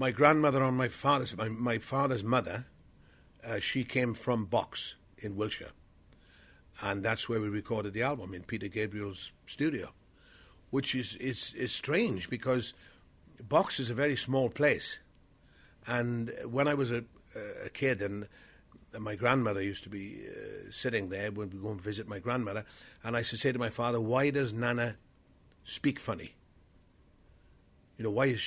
My grandmother on my father's mother, she came from Box in Wiltshire. And that's where we recorded the album, in Peter Gabriel's studio, which is strange because Box is a very small place. And when I was a kid, and my grandmother used to be sitting there when we go and visit my grandmother, and I used to say to my father, why does Nana speak funny? Why is